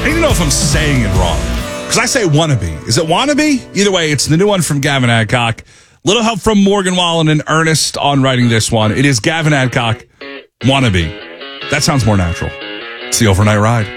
need to know if I'm saying it wrong. Because I say wannabe. Is it wannabe? Either way, it's the new one from Gavin Adcock. Little help from Morgan Wallen and Ernest on writing this one. It is Gavin Adcock, wannabe. That sounds more natural. It's the Overnight Ride.